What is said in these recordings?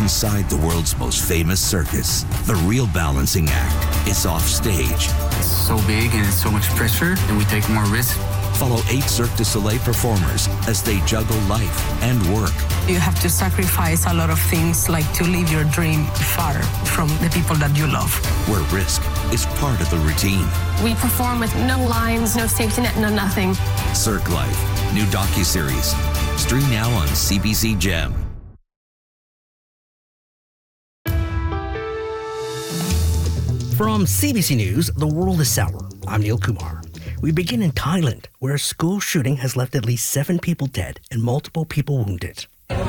inside the world's most famous circus. The real balancing act is off stage. It's so big and it's so much pressure and we take more risk. Follow 8 Cirque du Soleil performers as they juggle life and work. You have to sacrifice a lot of things, like to live your dream far from the people that you love. Where risk is part of the routine. We perform with no lines, no safety net, no nothing. Cirque Life, new docuseries. Stream now on CBC Gem. From CBC News, The World is Sour. I'm Neil Kumar. We begin in Thailand, where a school shooting has left at least 7 people dead and multiple people wounded.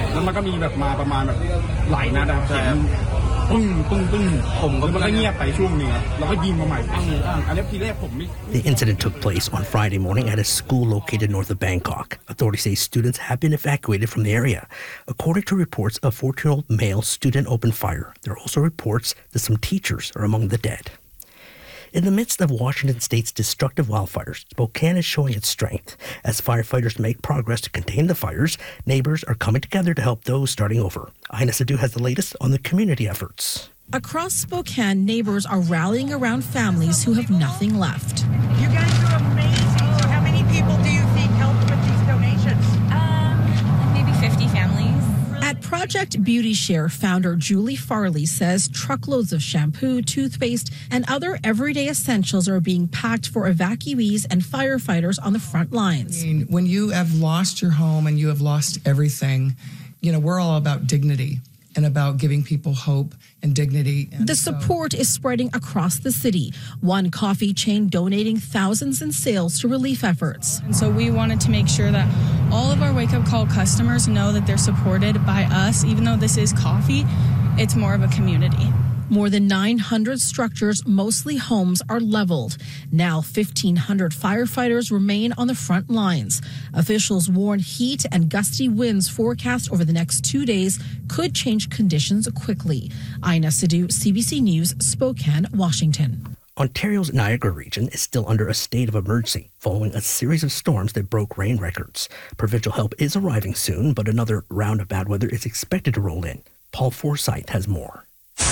The incident took place on Friday morning at a school located north of Bangkok. Authorities say students have been evacuated from the area. According to reports, a 14-year-old male student opened fire. There are also reports that some teachers are among the dead. In the midst of Washington state's destructive wildfires, Spokane is showing its strength. As firefighters make progress to contain the fires, neighbors are coming together to help those starting over. Ina Sadhu has the latest on the community efforts. Across Spokane, neighbors are rallying around families who have nothing left. You guys are amazing. So how many people do you think helped with these donations? Maybe 50 families. At Project Beauty Share, founder Julie Farley says truckloads of shampoo, toothpaste, and other everyday essentials are being packed for evacuees and firefighters on the front lines. When you have lost your home and you have lost everything, we're all about dignity and about giving people hope and dignity. The support is spreading across the city. One coffee chain donating thousands in sales to relief efforts. And so we wanted to make sure that all of our wake-up call customers know that they're supported by us. Even though this is coffee, it's more of a community. More than 900 structures, mostly homes, are leveled. Now 1,500 firefighters remain on the front lines. Officials warn heat and gusty winds forecast over the next 2 days could change conditions quickly. Ina Sadhu, CBC News, Spokane, Washington. Ontario's Niagara region is still under a state of emergency following a series of storms that broke rain records. Provincial help is arriving soon, but another round of bad weather is expected to roll in. Paul Forsyth has more.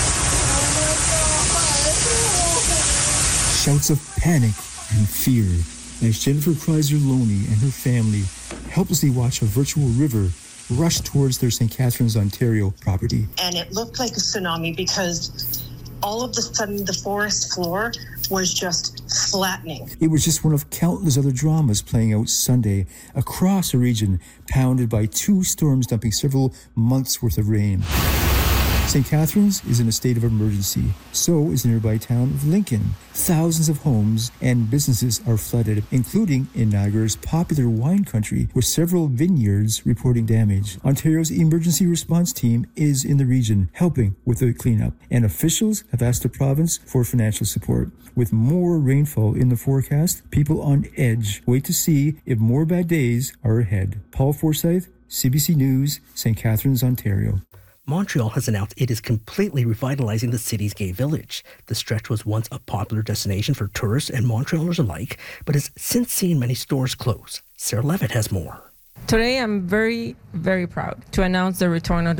Shouts of panic and fear as Jennifer Kreiser-Loney and her family helplessly watch a virtual river rush towards their St. Catharines, Ontario property. And it looked like a tsunami because all of a sudden the forest floor was just flattening. It was just one of countless other dramas playing out Sunday across a region pounded by 2 storms dumping several months' worth of rain. St. Catharines is in a state of emergency. So is the nearby town of Lincoln. Thousands of homes and businesses are flooded, including in Niagara's popular wine country, with several vineyards reporting damage. Ontario's emergency response team is in the region, helping with the cleanup, and officials have asked the province for financial support. With more rainfall in the forecast, people on edge wait to see if more bad days are ahead. Paul Forsyth, CBC News, St. Catharines, Ontario. Montreal has announced it is completely revitalizing the city's gay village. The stretch was once a popular destination for tourists and Montrealers alike, but has since seen many stores close. Sarah Levitt has more. Today, I'm very, very proud to announce the return of